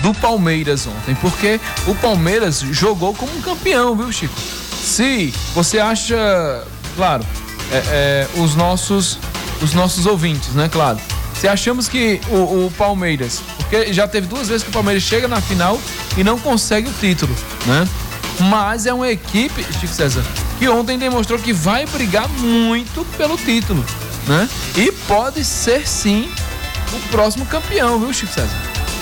do Palmeiras ontem, porque o Palmeiras jogou como um campeão, viu, Chico? Se você acha, claro, os nossos ouvintes, né, claro, se achamos que o Palmeiras, porque já teve 2 vezes que o Palmeiras chega na final e não consegue o título, né? Mas é uma equipe, Chico César, que ontem demonstrou que vai brigar muito pelo título, né? E pode ser sim o próximo campeão, viu, Chico César?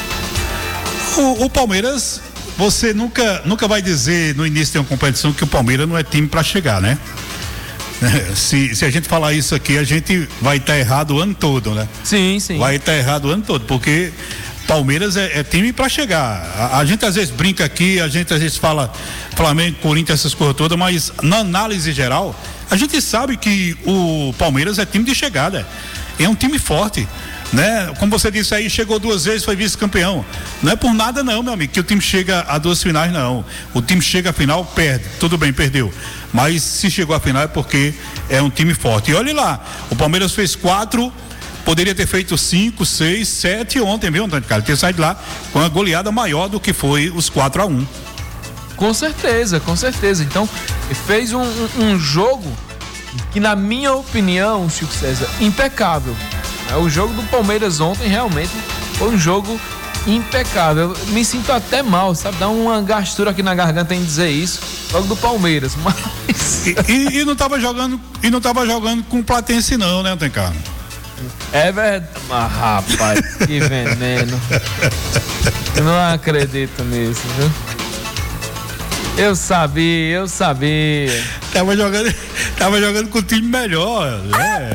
O Palmeiras, você nunca vai dizer no início de uma competição que o Palmeiras não é time para chegar, né? Se a gente falar isso aqui, a gente vai estar errado o ano todo, né? Sim, sim. Vai estar errado o ano todo, porque Palmeiras é time para chegar. A gente às vezes brinca aqui, a gente às vezes fala Flamengo, Corinthians, essas coisas todas, mas na análise geral, a gente sabe que o Palmeiras é time de chegada. É um time forte, né? Como você disse aí, chegou 2 vezes, foi vice-campeão. Não é por nada não, meu amigo, que o time chega a 2 finais, não. O time chega à final, perde. Tudo bem, perdeu. Mas se chegou à final é porque é um time forte. E olha lá, o Palmeiras fez 4, poderia ter feito 5, 6, 7 ontem, viu, Antônio Carlos? Ter saído lá com uma goleada maior do que foi os 4-1. Com certeza, com certeza. Então, fez um jogo que, na minha opinião, Chico César, impecável. O jogo do Palmeiras ontem realmente foi um jogo impecável. Eu me sinto até mal, sabe? Dá uma gastura aqui na garganta em dizer isso. Jogo do Palmeiras, mas... E não tava jogando com o Platense não, né, Antônio Carlos? É verdade. Mas, rapaz, que veneno. Eu não acredito nisso, viu? Eu sabia. Tava jogando com o time melhor, né?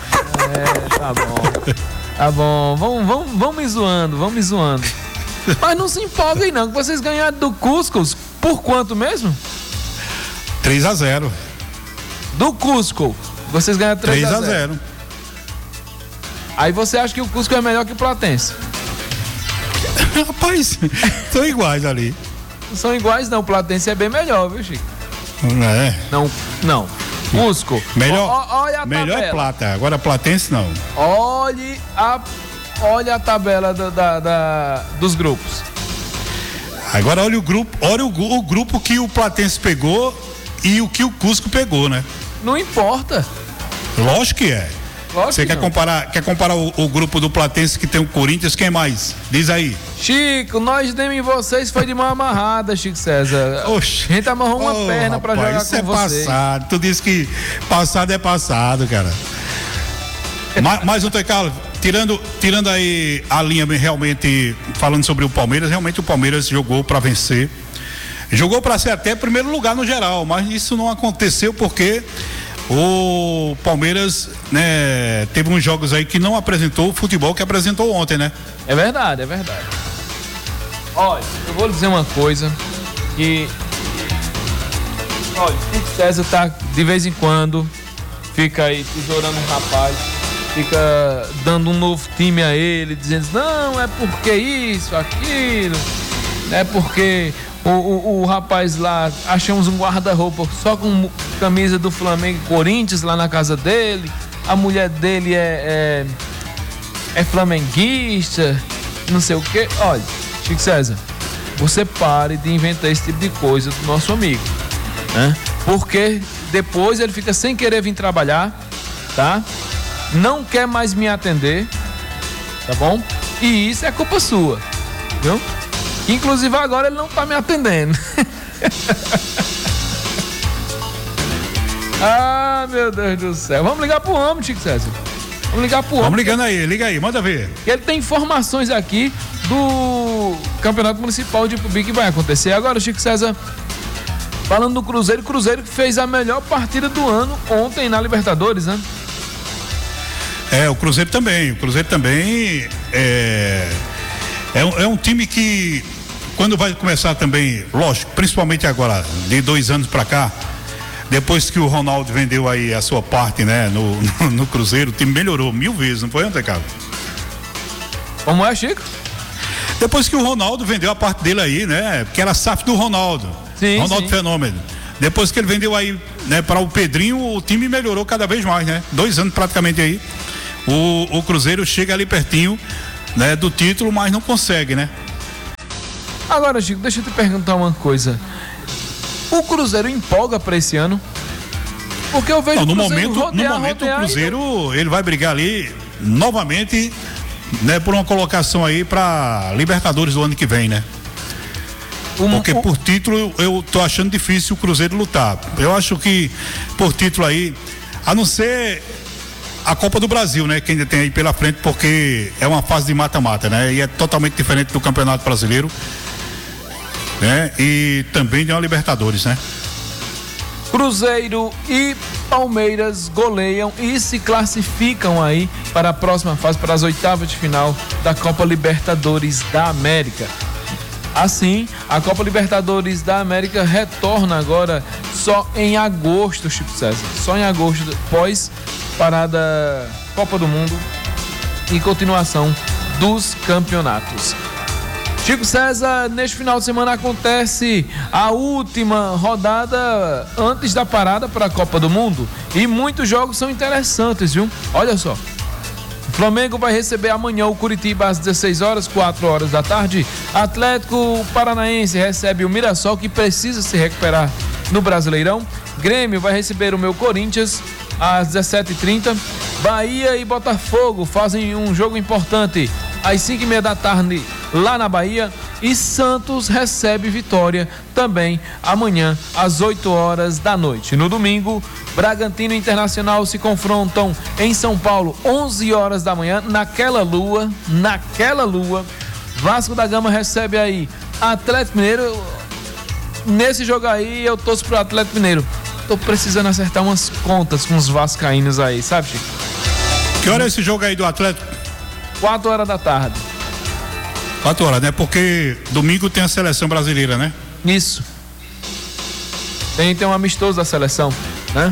Tá bom. Vamos me zoando. Mas não se empolguem não, que vocês ganharam do Cusco por quanto mesmo? 3-0. Do Cusco, vocês ganharam 3-0. Aí você acha que o Cusco é melhor que o Platense? Rapaz, são iguais ali. Não são iguais não, o Platense é bem melhor, viu, Chico? Não. Cusco. Melhor, olha a melhor tabela. é Plata, agora Platense não. Olha a tabela dos grupos. Agora olha o grupo que o Platense pegou e o que o Cusco pegou, né? Não importa. Lógico que é. Você quer comparar o grupo do Platense que tem o Corinthians, quem mais? Diz aí. Chico, nós demos em vocês foi de mão amarrada, Chico César. Oxe. A gente amarrou uma perna pra jogar isso com você. Isso é passado. Tu disse que passado é passado, cara. Mais um Tecalo, tirando aí a linha realmente, falando sobre o Palmeiras, realmente o Palmeiras jogou pra vencer. Jogou pra ser até primeiro lugar no geral, mas isso não aconteceu porque o Palmeiras, né, teve uns jogos aí que não apresentou o futebol que apresentou ontem, né? É verdade. Olha, eu vou lhe dizer uma coisa que... Olha, o César tá, de vez em quando, fica aí tesourando um rapaz, fica dando um novo time a ele, dizendo, não, é porque isso, aquilo, é porque... O rapaz lá, achamos um guarda-roupa só com camisa do Flamengo e Corinthians lá na casa dele. A mulher dele é flamenguista, não sei o quê. Olha, Chico César, você pare de inventar esse tipo de coisa do nosso amigo, né? Porque depois ele fica sem querer vir trabalhar, tá? Não quer mais me atender, tá bom? E isso é culpa sua, viu? Inclusive agora ele não tá me atendendo. Ah, meu Deus do céu. Vamos ligar pro homem, Chico César. Vamos ligando aí, liga aí, manda ver. Ele tem informações aqui do Campeonato Municipal de Ipubi que vai acontecer agora, Chico César. Falando do Cruzeiro que fez a melhor partida do ano ontem na Libertadores, né? O Cruzeiro também é um time que, quando vai começar também, lógico, principalmente agora, de 2 anos pra cá, depois que o Ronaldo vendeu aí a sua parte, né, no Cruzeiro, o time melhorou 1000 vezes, não foi, Antônio Carlos? Como é, Chico? Depois que o Ronaldo vendeu a parte dele aí, né, porque era SAF do Ronaldo. Sim, Ronaldo Fenômeno. Depois que ele vendeu aí, né, para o Pedrinho, o time melhorou cada vez mais, né? 2 anos praticamente aí. O Cruzeiro chega ali pertinho, né, do título, mas não consegue, né? Agora, Chico, deixa eu te perguntar uma coisa. O Cruzeiro empolga para esse ano? Porque eu vejo no o momento o Cruzeiro ele vai brigar ali novamente, né, por uma colocação aí para Libertadores do ano que vem, né? Porque por título eu tô achando difícil o Cruzeiro lutar. Eu acho que por título aí, a não ser a Copa do Brasil, né, que ainda tem aí pela frente, porque é uma fase de mata-mata, né? E é totalmente diferente do Campeonato Brasileiro, né? E também de uma Libertadores, né? Cruzeiro e Palmeiras goleiam e se classificam aí para a próxima fase, para as oitavas de final da Copa Libertadores da América. Assim, a Copa Libertadores da América retorna agora só em agosto, Chico César. Só em agosto, pós parada Copa do Mundo e continuação dos campeonatos. Chico César, neste final de semana acontece a última rodada antes da parada para a Copa do Mundo e muitos jogos são interessantes, viu? Olha só. O Flamengo vai receber amanhã o Curitiba às 16 horas, 4 horas da tarde. Atlético Paranaense recebe o Mirassol, que precisa se recuperar no Brasileirão. Grêmio vai receber o meu Corinthians às 17h30. Bahia e Botafogo fazem um jogo importante às 5h30 da tarde lá na Bahia. E Santos recebe Vitória também amanhã às 8 horas da noite. No domingo, Bragantino e Internacional se confrontam em São Paulo, 11 horas da manhã, naquela lua. Vasco da Gama recebe aí Atlético Mineiro. Nesse jogo aí eu torço pro Atlético Mineiro. Tô precisando acertar umas contas com os vascaínos aí, sabe, Chico? Que hora é esse jogo aí do Atlético? 4 horas da tarde. 4 horas, né? Porque domingo tem a seleção brasileira, né? Isso. Tem um amistoso da seleção, né?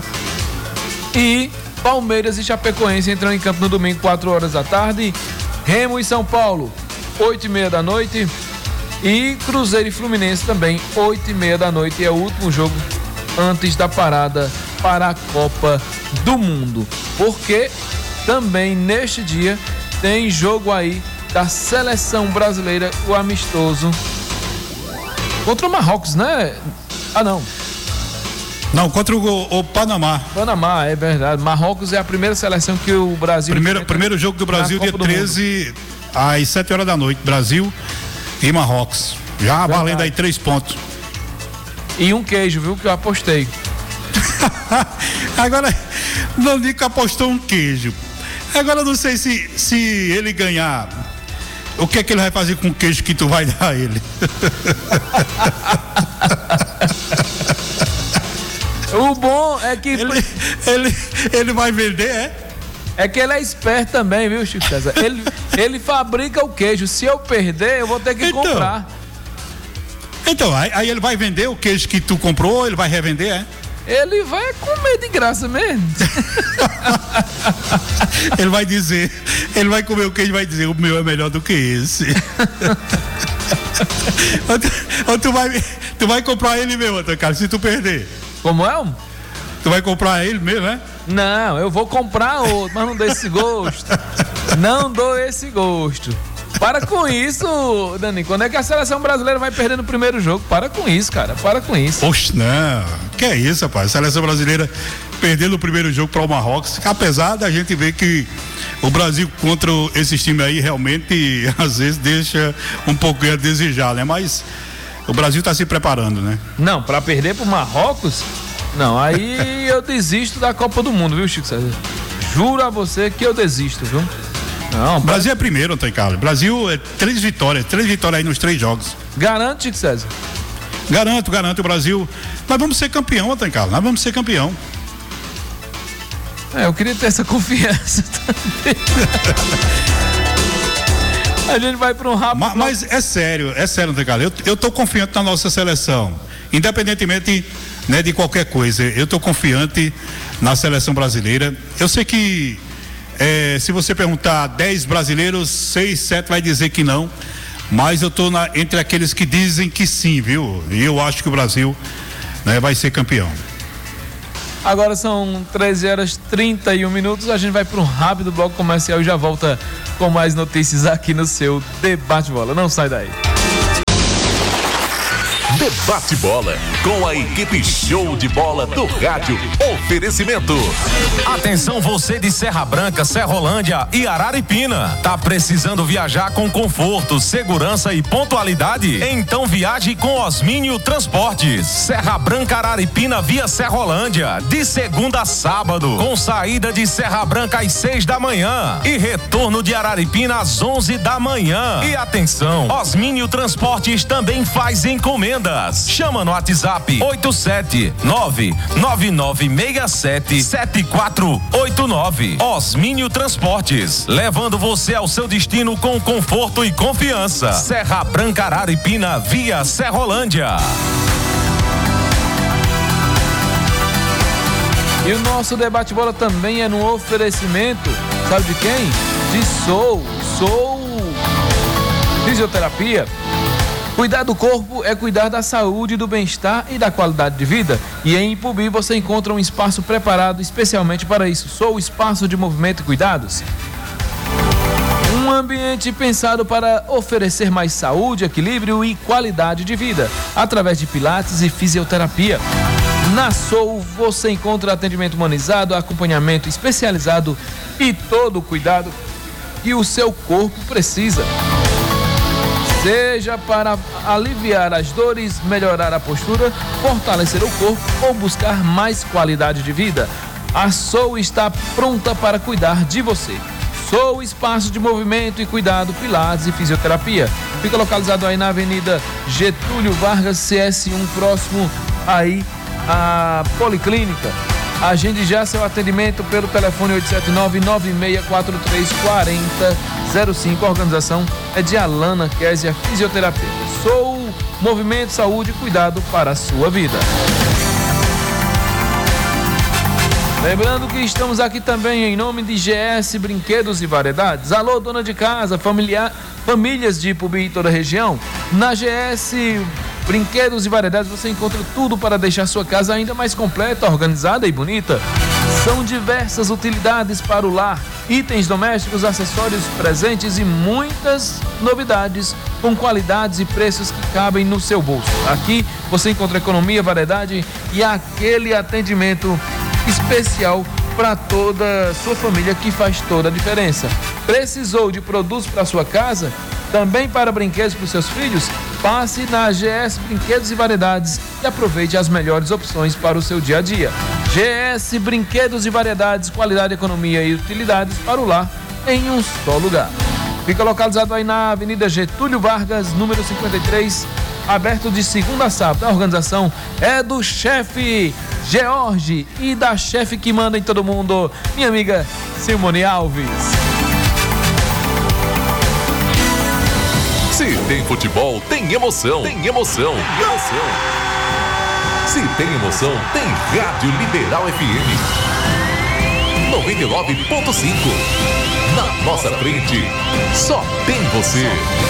E Palmeiras e Chapecoense entram em campo no domingo, 4 horas da tarde. Remo e São Paulo, 8h30 da noite. E Cruzeiro e Fluminense também, 8h30 da noite. E é o último jogo antes da parada para a Copa do Mundo. Porque também neste dia tem jogo aí da seleção brasileira, o amistoso contra o Marrocos, né? Não, contra o Panamá. Panamá, é verdade. Marrocos é a primeira seleção que o Brasil... Primeiro jogo do Brasil, dia 13, às 7 horas da noite. Brasil e Marrocos. Já verdade. Valendo aí 3 pontos. E um queijo, viu? Que eu apostei. Agora, não digo que apostou um queijo. Agora eu não sei se ele ganhar, o que é que ele vai fazer com o queijo que tu vai dar a ele? O bom é que... Ele vai vender, é? É que ele é esperto também, viu, Chico César? Ele fabrica o queijo. Se eu perder, eu vou ter que comprar. Então, aí ele vai vender o queijo que tu comprou, ele vai revender, é? Ele vai comer de graça mesmo. Ele vai comer o queijo e vai dizer, o meu é melhor do que esse. Ou tu vai comprar ele mesmo, cara, se tu perder. Como é? Tu vai comprar ele mesmo, né? Não, eu vou comprar outro, mas não dou esse gosto. Não dou esse gosto. Para com isso, Dani. Quando é que a seleção brasileira vai perder no primeiro jogo? Para com isso, cara. Para com isso. Poxa, não. Que é isso, rapaz? A seleção brasileira perdendo o primeiro jogo para o Marrocos. Apesar da gente ver que o Brasil contra esses times aí realmente, às vezes, deixa um pouco a desejar, né? Mas o Brasil está se preparando, né? Não, para perder para o Marrocos? Não, aí eu desisto da Copa do Mundo, viu, Chico César? Juro a você que eu desisto, viu? Não, Brasil é primeiro, Antônio Carlos. Brasil é 3 vitórias aí nos 3 jogos. Garante, Chico César? Garanto, o Brasil. Nós vamos ser campeão, Antônio Carlos. Nós vamos ser campeão. Eu queria ter essa confiança também. A gente vai para um rápido. Mas é sério, Antônio Carlos. Eu tô confiante na nossa seleção. Independentemente, né, de qualquer coisa. Eu tô confiante na seleção brasileira. Eu sei que se você perguntar 10 brasileiros, 6, 7 vai dizer que não, mas eu tô entre aqueles que dizem que sim, viu? E eu acho que o Brasil, né, vai ser campeão. Agora são 13h31, a gente vai para um rápido bloco comercial e já volta com mais notícias aqui no seu Debate Bola. Não sai daí. Debate Bola, com a equipe show de bola do rádio. Oferecimento. Atenção você de Serra Branca, Serrolândia e Araripina. Tá precisando viajar com conforto, segurança e pontualidade? Então viaje com Osmínio Transportes. Serra Branca, Araripina via Serrolândia, de segunda a sábado, com saída de Serra Branca às 6 da manhã e retorno de Araripina às 11 da manhã. E atenção, Osmínio Transportes também faz encomendas. Chama no WhatsApp 87999677489. Osmínio Transportes, levando você ao seu destino com conforto e confiança. Serra Branca, Araripina via Serrolândia. E o nosso debate bola também é no oferecimento, sabe de quem? De Sou Fisioterapia. Cuidar do corpo é cuidar da saúde, do bem-estar e da qualidade de vida. E em Ipubi você encontra um espaço preparado especialmente para isso. Sou o espaço de movimento e cuidados. Um ambiente pensado para oferecer mais saúde, equilíbrio e qualidade de vida, através de pilates e fisioterapia. Na Sou você encontra atendimento humanizado, acompanhamento especializado e todo o cuidado que o seu corpo precisa. Seja para aliviar as dores, melhorar a postura, fortalecer o corpo ou buscar mais qualidade de vida, a Sou está pronta para cuidar de você. Sou espaço de movimento e cuidado, pilates e fisioterapia. Fica localizado aí na Avenida Getúlio Vargas, CS1, próximo aí à Policlínica. Agende já seu atendimento pelo telefone 879-9643-4005. A organização é de Alana Kézia Fisioterapeuta. Sou movimento, saúde e cuidado para a sua vida. Lembrando que estamos aqui também em nome de GS Brinquedos e Variedades. Alô, dona de casa, famílias de Ipubi e toda a região. Na GS Brinquedos e Variedades você encontra tudo para deixar sua casa ainda mais completa, organizada e bonita. São diversas utilidades para o lar, itens domésticos, acessórios, presentes e muitas novidades com qualidades e preços que cabem no seu bolso. Aqui você encontra economia, variedade e aquele atendimento especial para toda a sua família que faz toda a diferença. Precisou de produtos para sua casa? Também para brinquedos para os seus filhos? Passe na GS Brinquedos e Variedades e aproveite as melhores opções para o seu dia a dia. GS Brinquedos e Variedades, qualidade, economia e utilidades para o lar em um só lugar. Fica localizado aí na Avenida Getúlio Vargas, número 53, aberto de segunda a sábado. A organização é do chefe George e da chefe que manda em todo mundo, minha amiga Simone Alves. Se tem futebol, tem emoção. Tem emoção. Se tem emoção, tem Rádio Liberal FM 99.5. Na nossa frente, só tem você.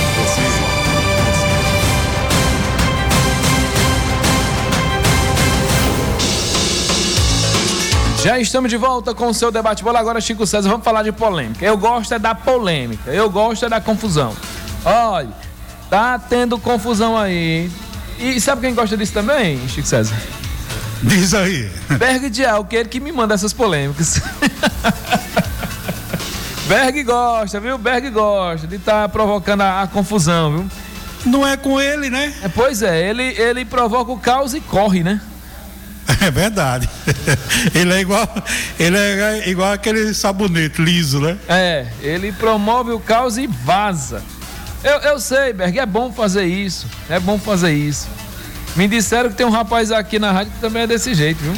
Já estamos de volta com o seu debate bola. Agora, Chico César, vamos falar de polêmica. Eu gosto é da polêmica, eu gosto é da confusão. Olha, tá tendo confusão aí. E sabe quem gosta disso também, Chico César? Diz aí. Berg Dial, que é ele que me manda essas polêmicas. Berg gosta, viu? Berg gosta de estar provocando a confusão, viu? Não é com ele, né? Pois é, ele provoca o caos e corre, né? É verdade. Ele é igual aquele sabonete liso, né? É, ele promove o caos e vaza. Eu sei, Berg, é bom fazer isso. É bom fazer isso. Me disseram que tem um rapaz aqui na rádio que também é desse jeito, viu?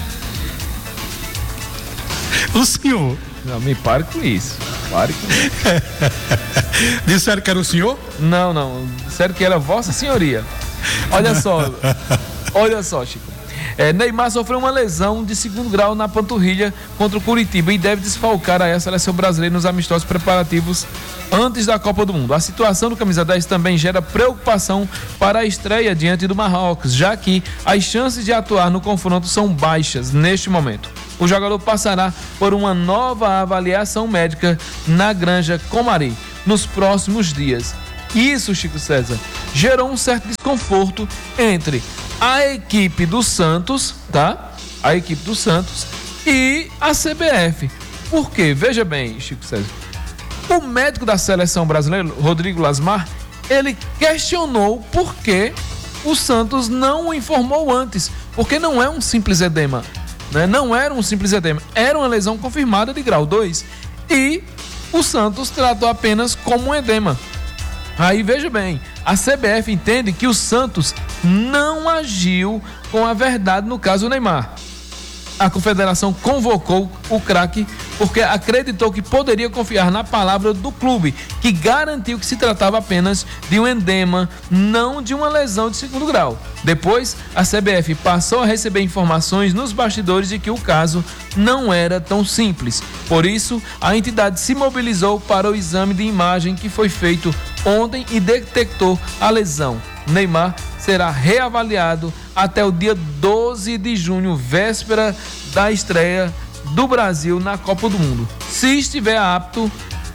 O senhor? Não, me pare com isso. Pare com isso. Disseram que era o senhor? Não. Disseram que era Vossa Senhoria. Olha só, Chico. Neymar sofreu uma lesão de 2º grau na panturrilha contra o Curitiba e deve desfalcar a seleção brasileira nos amistosos preparativos antes da Copa do Mundo. A situação do camisa 10 também gera preocupação para a estreia diante do Marrocos, já que as chances de atuar no confronto são baixas neste momento. O jogador passará por uma nova avaliação médica na Granja Comari nos próximos dias. Isso, Chico César, gerou um certo desconforto entre a equipe do Santos, tá? A equipe do Santos e a CBF. Por quê? Veja bem, Chico César. O médico da seleção brasileira, Rodrigo Lasmar, ele questionou por que o Santos não o informou antes. Porque não é um simples edema, né? Não era um simples edema, era uma lesão confirmada de grau 2. E o Santos tratou apenas como um edema. Aí veja bem, a CBF entende que o Santos não agiu com a verdade no caso do Neymar. A confederação convocou o craque porque acreditou que poderia confiar na palavra do clube, que garantiu que se tratava apenas de um edema, não de uma lesão de segundo grau. Depois, a CBF passou a receber informações nos bastidores de que o caso não era tão simples. Por isso, a entidade se mobilizou para o exame de imagem que foi feito ontem e detectou a lesão. Neymar será reavaliado até o dia 12 de junho, véspera da estreia do Brasil na Copa do Mundo. Se estiver apto,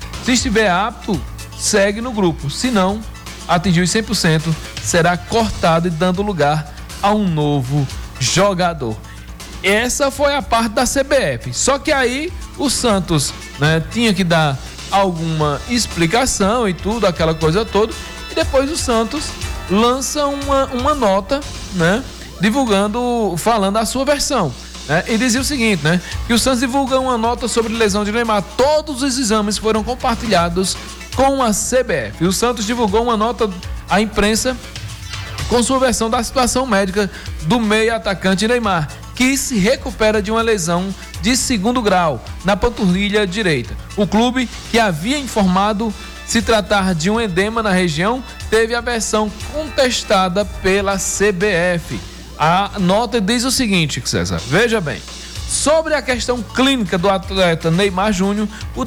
segue no grupo. Se não atingir os 100%, será cortado e dando lugar a um novo jogador. Essa foi a parte da CBF. Só que aí o Santos, né, tinha que dar alguma explicação e tudo, aquela coisa toda. E depois o Santos lança uma nota, né, falando a sua versão, né, e dizia o seguinte, né, que o Santos divulga uma nota sobre lesão de Neymar. Todos os exames foram compartilhados com a CBF. O Santos divulgou uma nota à imprensa com sua versão da situação médica do meia atacante Neymar, que se recupera de uma lesão de segundo grau na panturrilha direita. O clube, que havia informado se tratar de um edema na região, teve a versão contestada pela CBF. A nota diz o seguinte, César, veja bem. Sobre a questão clínica do atleta Neymar Júnior, o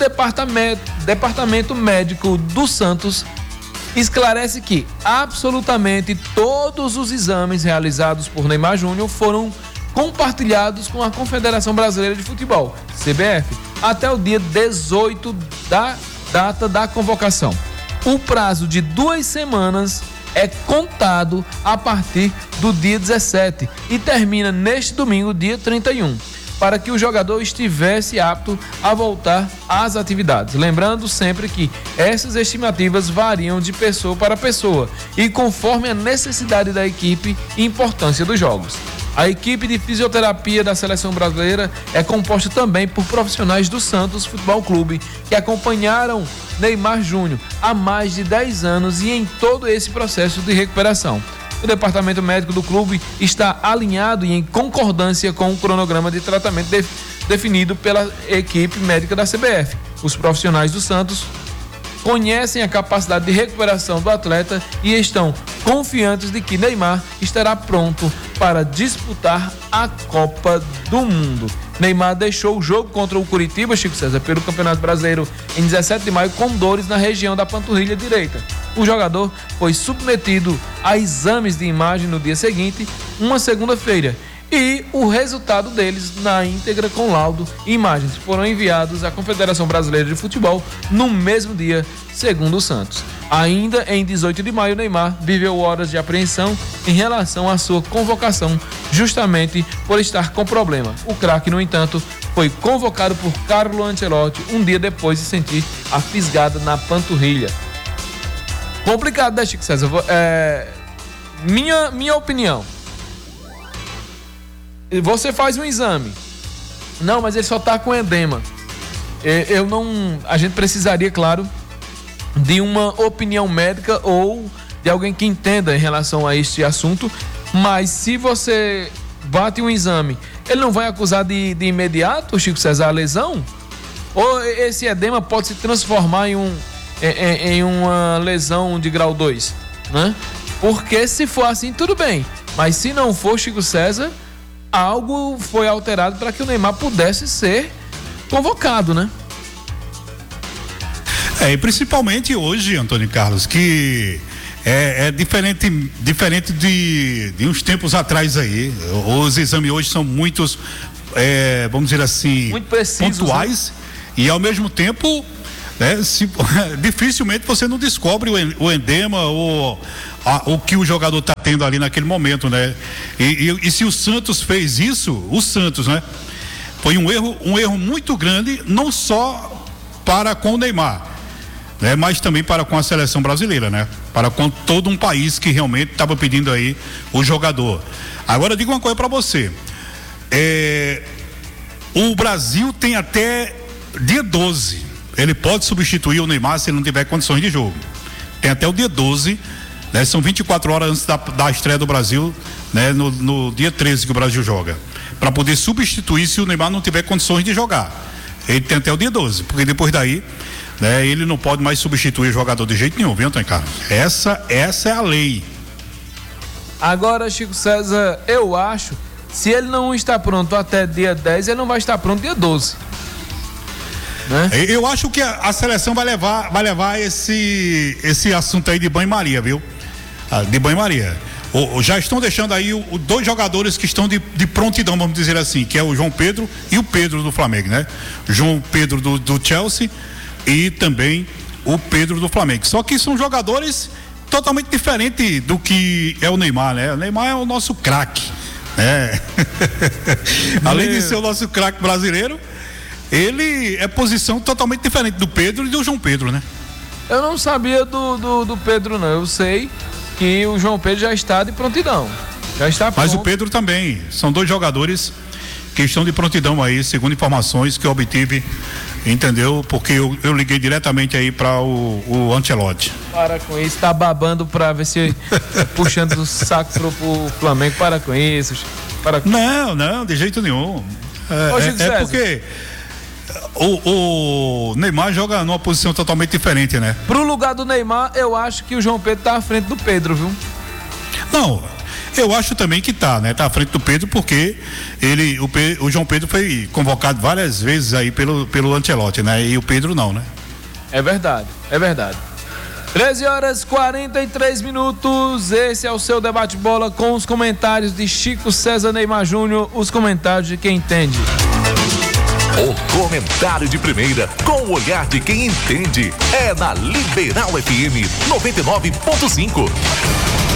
departamento médico do Santos esclarece que absolutamente todos os exames realizados por Neymar Júnior foram compartilhados com a Confederação Brasileira de Futebol, CBF, até o dia 18 da data da convocação. O prazo de 2 semanas é contado a partir do dia 17 e termina neste domingo, dia 31, para que o jogador estivesse apto a voltar às atividades. Lembrando sempre que essas estimativas variam de pessoa para pessoa e conforme a necessidade da equipe e importância dos jogos. A equipe de fisioterapia da seleção brasileira é composta também por profissionais do Santos Futebol Clube que acompanharam Neymar Júnior há mais de 10 anos e em todo esse processo de recuperação. O departamento médico do clube está alinhado e em concordância com o cronograma de tratamento definido pela equipe médica da CBF. Os profissionais do Santos conhecem a capacidade de recuperação do atleta e estão confiantes de que Neymar estará pronto para disputar a Copa do Mundo. Neymar deixou o jogo contra o Curitiba, Chico César, pelo Campeonato Brasileiro em 17 de maio com dores na região da panturrilha direita. O jogador foi submetido a exames de imagem no dia seguinte, uma segunda-feira, e o resultado deles na íntegra com laudo e imagens foram enviados à Confederação Brasileira de Futebol no mesmo dia, segundo o Santos. Ainda em 18 de maio, Neymar viveu horas de apreensão em relação à sua convocação, justamente por estar com problema. O craque, no entanto, foi convocado por Carlo Ancelotti um dia depois de sentir a fisgada na panturrilha. Complicado, né, Chico César? Minha opinião. Você faz um exame. Não, mas ele só tá com edema. A gente precisaria, claro, de uma opinião médica ou de alguém que entenda em relação a este assunto. Mas se você bate um exame, ele não vai acusar de imediato, Chico César, a lesão? Ou esse edema pode se transformar em uma lesão de grau 2, né? Porque se for assim, tudo bem. Mas se não for, Chico César, algo foi alterado para que o Neymar pudesse ser convocado, né? E principalmente hoje, Antônio Carlos, que é diferente de uns tempos atrás aí. Os exames hoje são vamos dizer assim, muito precisos, pontuais, né? E ao mesmo tempo né? Dificilmente você não descobre o edema ou o que o jogador está tendo ali naquele momento, né? E se o Santos fez isso, o Santos, né? Foi um erro muito grande, não só para com o Neymar, né? Mas também para com a seleção brasileira, né? Para com todo um país que realmente estava pedindo aí o jogador. Agora eu digo uma coisa para você, o Brasil tem até dia 12, ele pode substituir o Neymar se ele não tiver condições de jogo. Tem até o dia 12, né? São 24 horas antes da estreia do Brasil, né? No dia 13 que o Brasil joga, para poder substituir se o Neymar não tiver condições de jogar. Ele tem até o dia 12, porque depois daí, né, ele não pode mais substituir o jogador de jeito nenhum, viu, Antônio Carlos? Essa é a lei. Agora, Chico César, eu acho, se ele não está pronto até dia 10, ele não vai estar pronto dia 12. Né? Eu acho que a seleção vai levar esse assunto aí de banho-maria, viu? De banho-maria. Já estão deixando aí dois jogadores que estão de prontidão, vamos dizer assim, que é o João Pedro e o Pedro do Flamengo, né? João Pedro do Chelsea e também o Pedro do Flamengo. Só que são jogadores totalmente diferentes do que é o Neymar, né? O Neymar é o nosso craque, né? Além de ser o nosso craque brasileiro, ele é posição totalmente diferente do Pedro e do João Pedro, né? Eu não sabia do Pedro, não. Eu sei que o João Pedro já está de prontidão. Já está pronto. Mas o Pedro também. São dois jogadores que estão de prontidão aí, segundo informações que eu obtive, entendeu? Porque eu liguei diretamente aí para o Ancelotti. Para com isso, tá babando para ver se puxando o saco pro Flamengo. Para com isso. Não, de jeito nenhum. É porque o Neymar joga numa posição totalmente diferente, né? Pro lugar do Neymar, eu acho que o João Pedro tá à frente do Pedro, viu? Não, eu acho também que tá, né? Tá à frente do Pedro porque o João Pedro foi convocado várias vezes aí pelo Ancelotti, né? E o Pedro não, né? É verdade. 13h43. Esse é o seu debate bola com os comentários de Chico César Neymar Júnior, os comentários de quem entende. O comentário de primeira, com o olhar de quem entende, é na Liberal FM 99.5.